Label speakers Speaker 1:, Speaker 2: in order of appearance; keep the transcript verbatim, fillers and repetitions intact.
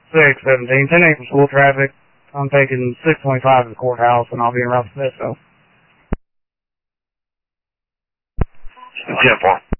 Speaker 1: six seventeen, ten eight for school traffic. I'm taking six twenty-five to the courthouse, and I'll be in Ralph Smithville.
Speaker 2: ten four.